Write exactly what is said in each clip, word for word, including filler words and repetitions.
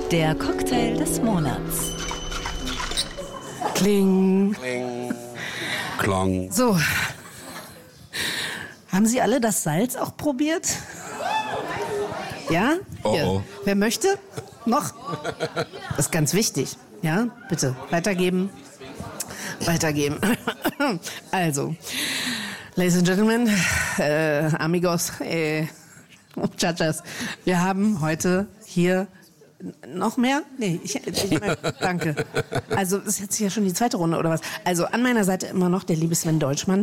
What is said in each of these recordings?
Der Cocktail des Monats. Kling. Kling. Klong. So. Haben Sie alle das Salz auch probiert? Ja? Oh, Hier. oh. Wer möchte? Noch? Das ist ganz wichtig. Ja, bitte. Weitergeben. Weitergeben. Also, Ladies and Gentlemen, äh, Amigos, äh, Muchachas, wir haben heute hier noch mehr? Nee, ich, ich danke. Also, ist jetzt hier schon die zweite Runde oder was? Also, an meiner Seite immer noch der liebe Sven Deutschmann.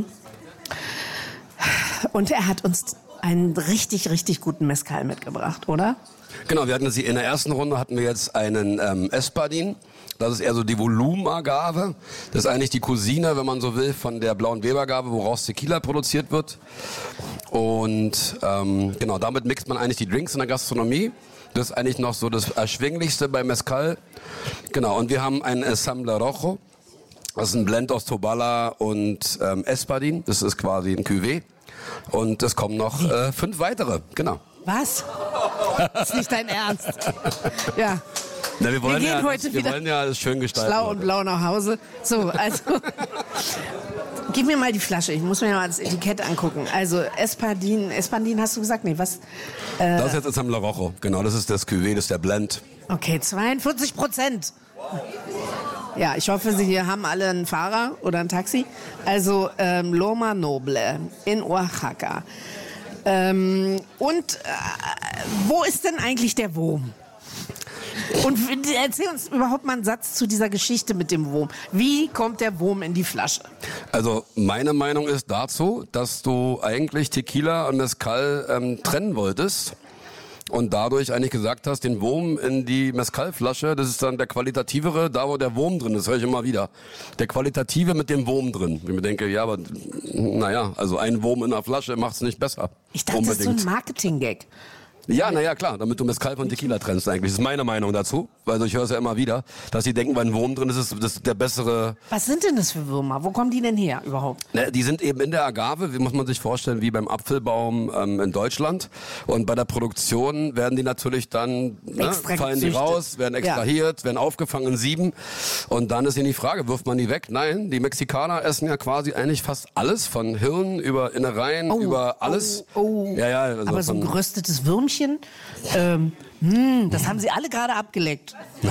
Und er hat uns einen richtig, richtig guten Mezcal mitgebracht, oder? Genau, wir hatten jetzt in der ersten Runde hatten wir jetzt einen ähm, Espadin. Das ist eher so die Volumenagave. Das ist eigentlich die Cousine, wenn man so will, von der blauen Weberagave, woraus Tequila produziert wird. Und ähm, genau, damit mixt man eigentlich die Drinks in der Gastronomie. Das ist eigentlich noch so das Erschwinglichste bei Mezcal. Genau, und wir haben einen Ensemble Rojo. Das ist ein Blend aus Tobala und ähm, Espadin. Das ist quasi ein Cuvée. Und es kommen noch äh, fünf weitere, genau. Was? Das ist nicht dein Ernst. Ja. Na, wir wollen wir gehen ja, heute wir wieder wollen ja das schön gestalten. schlau und blau nach Hause. So, also gib mir mal die Flasche. Ich muss mir mal das Etikett angucken. Also Espadin, Espadin hast du gesagt? Nee, was? Äh, Das ist jetzt Ensemble Rojo. Genau, das ist das Cuvée, das ist der Blend. Okay, zweiundvierzig Prozent. Ja, ich hoffe, Sie haben alle einen Fahrer oder ein Taxi. Also ähm, Loma Noble in Oaxaca. Ähm, und äh, wo ist denn eigentlich der Wurm? Und erzähl uns überhaupt mal einen Satz zu dieser Geschichte mit dem Wurm. Wie kommt der Wurm in die Flasche? Also meine Meinung ist dazu, dass du eigentlich Tequila und Mezcal ähm, trennen wolltest. Und dadurch eigentlich gesagt hast, den Wurm in die Mezcalflasche, das ist dann der qualitativere, da wo der Wurm drin ist, höre ich immer wieder. Der qualitative mit dem Wurm drin. Ich mir denke, ja, aber naja, also ein Wurm in der Flasche macht es nicht besser. Ich dachte, unbedingt. das ist so ein Marketing-Gag. Ja, naja, klar, damit du Mezcal von Tequila trennst eigentlich. Das ist meine Meinung dazu, weil ich höre es ja immer wieder, dass sie denken, weil ein Wurm drin ist, ist das der bessere... Was sind denn das für Würmer? Wo kommen die denn her überhaupt? Ne, die sind eben in der Agave, wie muss man sich vorstellen, wie beim Apfelbaum ähm, in Deutschland. Und bei der Produktion werden die natürlich dann, ne, fallen die raus, werden extrahiert, ja. werden aufgefangen in Sieben. Und dann ist hier die Frage, wirft man die weg? Nein, die Mexikaner essen ja quasi eigentlich fast alles, von Hirn über Innereien, oh, über alles. Oh, oh. Ja, ja, also aber so ein geröstetes Würmchen, ähm, mh, das haben sie alle gerade abgeleckt.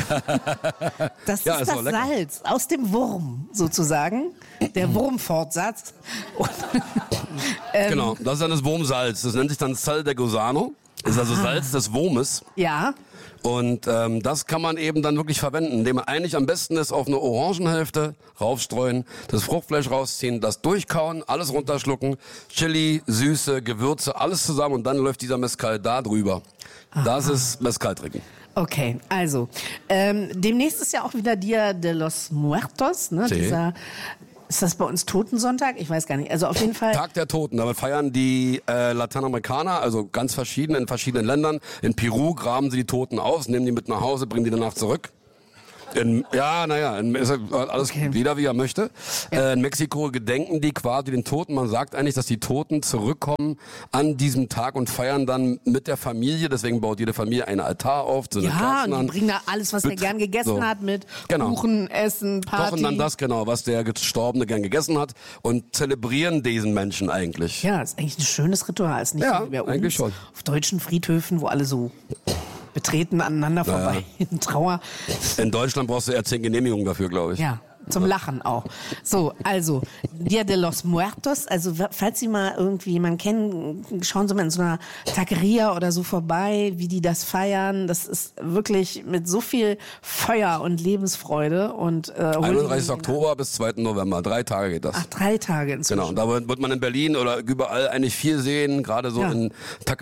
Das ja, ist, ist das auch lecker. Salz aus dem Wurm sozusagen, der Wurmfortsatz. Und, ähm, genau, das ist dann das Wurmsalz. Das nennt sich dann Sal de Gusano. Das ist also Salz des Wurmes. Ja. Und ähm, das kann man eben dann wirklich verwenden, indem man eigentlich am besten ist auf eine Orangenhälfte raufstreuen, das Fruchtfleisch rausziehen, das durchkauen, alles runterschlucken, Chili, Süße, Gewürze, alles zusammen und dann läuft dieser Mezcal da drüber. Aha. Das ist Mezcal trinken. Okay, also ähm, demnächst ist ja auch wieder Dia de los Muertos, ne? Sí. Dieser, ist das bei uns Totensonntag? Ich weiß gar nicht. Also auf jeden Fall. Tag der Toten. Damit feiern die äh, Lateinamerikaner, also ganz verschieden in verschiedenen Ländern. In Peru graben sie die Toten aus, nehmen die mit nach Hause, bringen die danach zurück. In, ja, naja, ist alles okay. Jeder wie er möchte. Ja. Äh, in Mexiko gedenken die quasi den Toten. Man sagt eigentlich, dass die Toten zurückkommen an diesem Tag und feiern dann mit der Familie. Deswegen baut jede Familie einen Altar auf. So eine ja, und die an. bringen da alles, was der gern gegessen so. hat, mit genau. Kuchen, Essen, Party. Kochen dann das, genau, was der Gestorbene gern gegessen hat und zelebrieren diesen Menschen eigentlich. Ja, das ist eigentlich ein schönes Ritual. Ist nicht ja, so wie bei uns eigentlich schon. Auf deutschen Friedhöfen, wo alle so betreten aneinander vorbei naja. in Trauer. In Deutschland brauchst du eher zehn Genehmigungen dafür, glaube ich. Ja, zum Lachen auch. So, also, Dia de los Muertos, also falls Sie mal irgendwie jemanden kennen, schauen Sie mal in so einer Taqueria oder so vorbei, wie die das feiern. Das ist wirklich mit so viel Feuer und Lebensfreude. Und, äh, einunddreißigsten Oktober bis zweiten November, drei Tage geht das. Ach, drei Tage inzwischen. Genau, und da wird man in Berlin oder überall eigentlich viel sehen, gerade so ja. in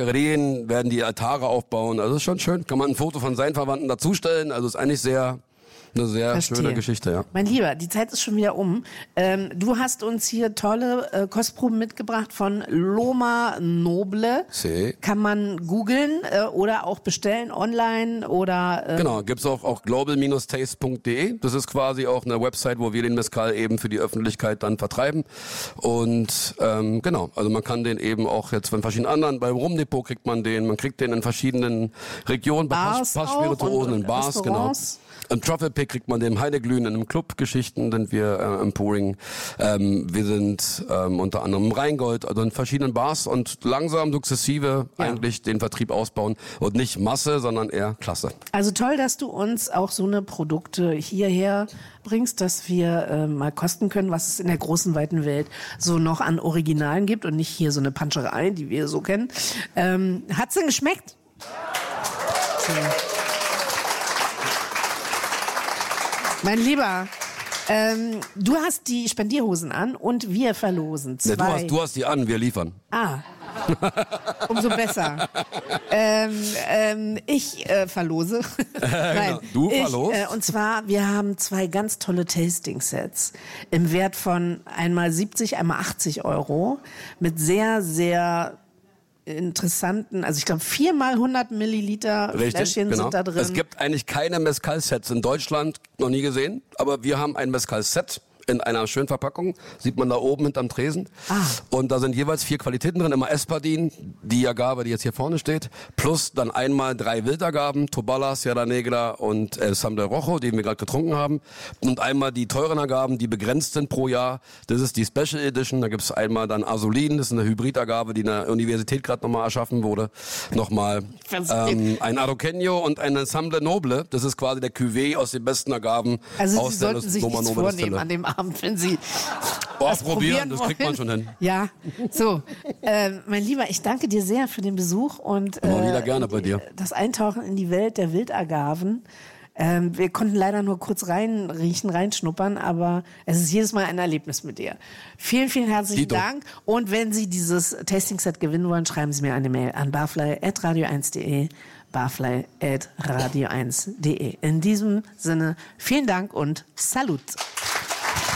Taquerien werden die Altare aufbauen, also ist schon schön. Kann man ein Foto von seinen Verwandten dazustellen, also ist eigentlich sehr... eine sehr Verstehe. schöne Geschichte, ja. Mein Lieber, die Zeit ist schon wieder um. Ähm, du hast uns hier tolle äh, Kostproben mitgebracht von Loma Noble. Sí. Kann man googeln äh, oder auch bestellen online oder... Äh Genau, gibt's auch, auch global Bindestrich taste Punkt de. Das ist quasi auch eine Website, wo wir den Mezcal eben für die Öffentlichkeit dann vertreiben. Und ähm, genau, also man kann den eben auch jetzt von verschiedenen anderen, beim Rumdepot kriegt man den, man kriegt den in verschiedenen Regionen, bei Bars Passspirituosen, in Bars, Restaurants. genau. Im Truffle Pick kriegt man den Heideglühen in einem Club. Geschichten sind wir äh, im Pouring. Ähm, wir sind ähm, unter anderem im Rheingold, also in verschiedenen Bars und langsam, sukzessive Ja. eigentlich den Vertrieb ausbauen und nicht Masse, sondern eher Klasse. Also toll, dass du uns auch so eine Produkte hierher bringst, dass wir äh, mal kosten können, was es in der großen, weiten Welt so noch an Originalen gibt und nicht hier so eine Panscherei, die wir so kennen. Ähm, hat's denn geschmeckt? So. Mein Lieber, ähm, du hast die Spendierhosen an und wir verlosen zwei. Ja, du, hast, du hast die an, wir liefern. Ah, umso besser. ähm, ähm, ich äh, verlose. Nein, du ich, verlost? Äh, und zwar, wir haben zwei ganz tolle Tasting-Sets im Wert von einmal siebzig, einmal achtzig Euro mit sehr, sehr interessanten, also ich glaube viermal hundert Milliliter Richtig, Fläschchen genau. sind da drin. Es gibt eigentlich keine Mezcal-Sets in Deutschland, noch nie gesehen, aber wir haben ein Mezcal-Set in einer schönen Verpackung, sieht man da oben hinterm Tresen. Ah. Und da sind jeweils vier Qualitäten drin, immer Espadin, die Agave, die jetzt hier vorne steht, plus dann einmal drei Wildagaven, Tobala, Sierra Negra und El Sam del Rojo, die wir gerade getrunken haben. Und einmal die teuren Agaven, die begrenzt sind pro Jahr. Das ist die Special Edition, da gibt es einmal dann Azulin, das ist eine Hybridagave, die in der Universität gerade nochmal erschaffen wurde. Nochmal ähm, ein Aroqueño und ein Ensemble Noble, das ist quasi der Cuvée aus den besten Agaven. Also aus Sie der sollten sich Loma nichts Noble vornehmen Distille. an dem Abend, wenn Sie Oh, das probieren, probieren das wollen. kriegt man schon hin. Ja, so. Äh, mein Lieber, ich danke dir sehr für den Besuch und Immer wieder äh, gerne bei dir. das Eintauchen in die Welt der Wildagaven. Ähm, wir konnten leider nur kurz reinriechen, reinschnuppern, aber es ist jedes Mal ein Erlebnis mit dir. Vielen, vielen herzlichen Dito. Dank. Und wenn Sie dieses Tasting-Set gewinnen wollen, schreiben Sie mir eine Mail an barfly at radio eins punkt de, barfly at radio eins punkt de. In diesem Sinne, vielen Dank und Salut!